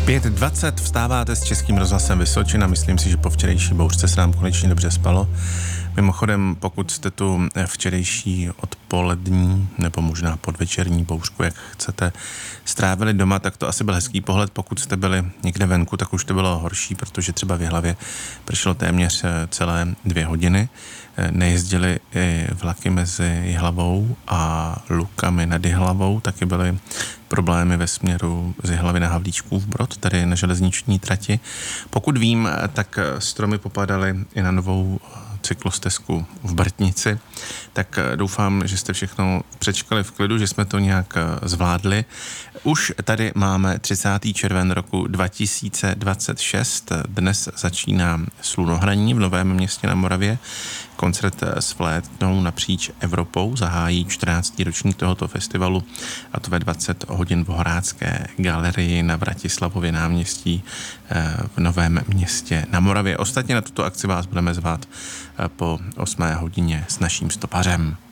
5:20 vstáváte s Českým rozhlasem Vysočina. Myslím si, že po včerejší bouřce se nám konečně dobře spalo. Mimochodem, pokud jste tu včerejší odpolední nebo možná podvečerní bouřku, jak chcete, strávili doma, tak to asi byl hezký pohled. Pokud jste byli někde venku, tak už to bylo horší, protože třeba v Jihlavě pršelo téměř celé 2 hodiny. Nejezdily vlaky mezi Jihlavou a Lukami nad Jihlavou, taky byly problémy ve směru z Jihlavy na Havlíčkův Brod, tady na železniční trati. Pokud vím, tak stromy popadaly i na novou cyklostezku v Brtnici, tak doufám, že jste všechno přečkali v klidu, že jsme to nějak zvládli. Už tady máme 30. červen roku 2026. Dnes začíná Slunohraní v Novém Městě na Moravě. Koncert s flétnou napříč Evropou zahájí 14. ročník tohoto festivalu, a to ve 20 hodin v Horácké galerii na Vratislavově náměstí v Novém Městě na Moravě. Ostatně na tuto akci vás budeme zvát po 8. hodině s naším stopařem.